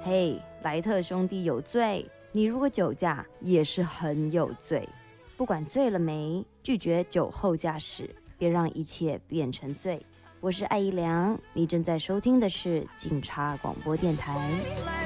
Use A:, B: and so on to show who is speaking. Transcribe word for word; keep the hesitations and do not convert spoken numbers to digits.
A: 嘿，莱特兄弟有罪，你如果酒驾也是很有罪。不管醉了没，拒绝酒后驾驶，别让一切变成罪。我是艾怡良，你正在收听的是警察广播电台。